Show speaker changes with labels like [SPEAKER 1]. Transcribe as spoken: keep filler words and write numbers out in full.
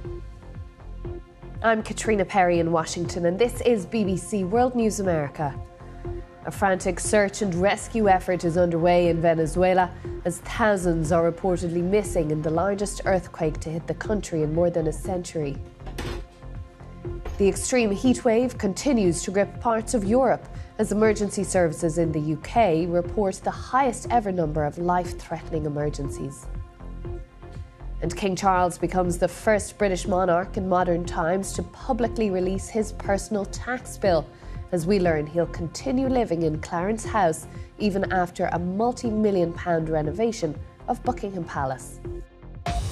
[SPEAKER 1] I'm Katrina Perry in Washington, and this is B B C World News America. A frantic search and rescue effort is underway in Venezuela as thousands are reportedly missing in the largest earthquake to hit the country in more than a century. The extreme heat wave continues to grip parts of Europe as emergency services in the U K report the highest ever number of life-threatening emergencies. And King Charles becomes the first British monarch in modern times to publicly release his personal tax bill. As we learn, he'll continue living in Clarence House even after a multi-million pound renovation of Buckingham Palace.